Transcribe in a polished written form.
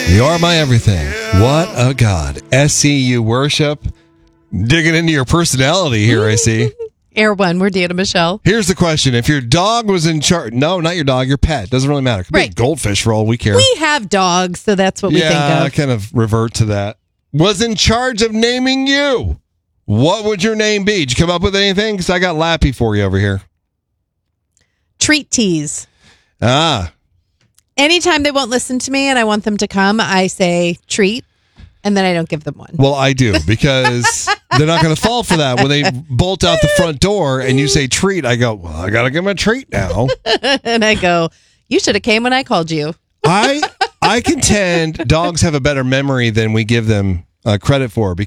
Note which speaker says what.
Speaker 1: You are my everything. What a God. SCU worship. Digging into your personality here, I see.
Speaker 2: Air One, we're Deanna Michelle.
Speaker 1: Here's the question. If your dog was in charge... No, not your dog, your pet. Doesn't really matter. Could be a goldfish for all we care.
Speaker 2: We have dogs, so that's what we think of.
Speaker 1: Yeah, I kind of revert to that. Was in charge of naming you. What would your name be? Did you come up with anything? Because I got Lappy for you over here.
Speaker 2: Treat tease.
Speaker 1: Ah.
Speaker 2: Anytime they won't listen to me and I want them to come, I say treat, and then I don't give them one.
Speaker 1: Well, I do, because they're not going to fall for that. When they bolt out the front door and you say treat, I go, well, I got to give them a treat now.
Speaker 2: And I go, you should have came when I called you.
Speaker 1: I contend dogs have a better memory than we give them credit for, because